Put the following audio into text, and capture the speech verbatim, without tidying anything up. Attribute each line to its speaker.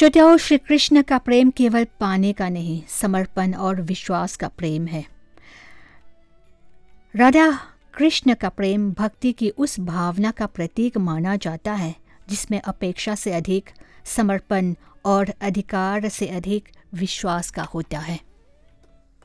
Speaker 1: श्रोताओं, श्री कृष्ण का प्रेम केवल पाने का नहीं, समर्पण और विश्वास का प्रेम है। राधा कृष्ण का प्रेम भक्ति की उस भावना का प्रतीक माना जाता है जिसमें अपेक्षा से अधिक समर्पण और अधिकार से अधिक विश्वास का होता है।